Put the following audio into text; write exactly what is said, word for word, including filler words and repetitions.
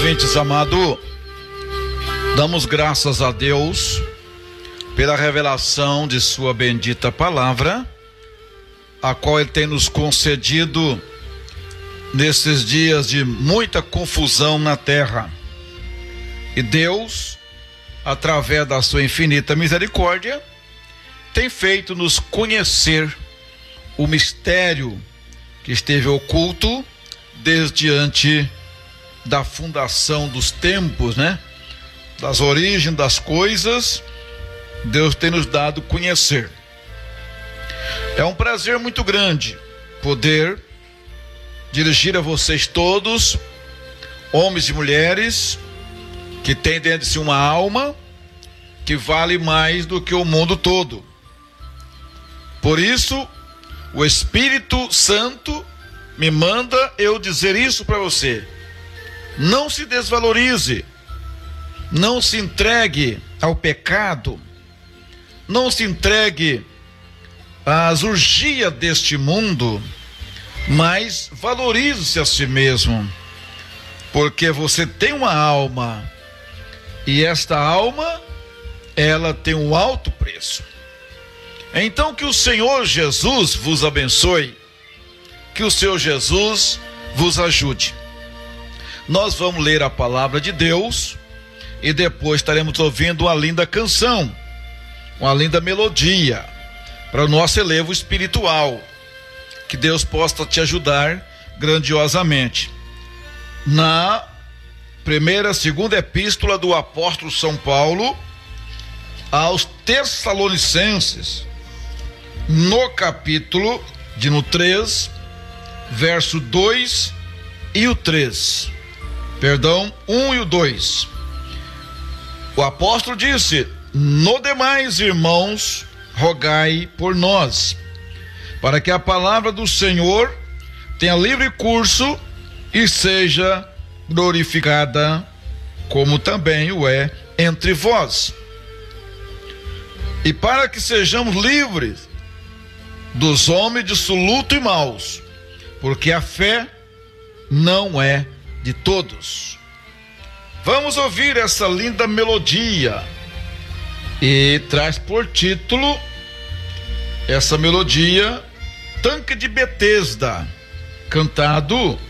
ouvintes amados, damos graças a Deus pela revelação de sua bendita palavra, a qual Ele tem nos concedido nesses dias de muita confusão na terra. E Deus, através da sua infinita misericórdia, tem feito nos conhecer o mistério que esteve oculto desde antes da fundação dos tempos, né? Das origens das coisas, Deus tem nos dado conhecer. É um prazer muito grande poder dirigir a vocês todos, homens e mulheres, que têm dentro de si uma alma que vale mais do que o mundo todo. Por isso, o Espírito Santo me manda eu dizer isso para você. Não se desvalorize, não se entregue ao pecado, não se entregue às urgias deste mundo, mas valorize-se a si mesmo, porque você tem uma alma, e esta alma, ela tem um alto preço. Então que o Senhor Jesus vos abençoe, que o Senhor Jesus vos ajude. Nós vamos ler a palavra de Deus e depois estaremos ouvindo uma linda canção, uma linda melodia para o nosso elevo espiritual. Que Deus possa te ajudar grandiosamente. Na primeira, segunda epístola do apóstolo São Paulo aos Tessalonicenses, no capítulo de no três, verso dois e o três. Perdão, um e o dois. O apóstolo disse: no demais, irmãos, rogai por nós, para que a palavra do Senhor tenha livre curso e seja glorificada, como também o é entre vós. E para que sejamos livres dos homens dissolutos e maus, porque a fé não é de todos. Vamos ouvir essa linda melodia, e traz por título essa melodia Tanque de Betesda, cantado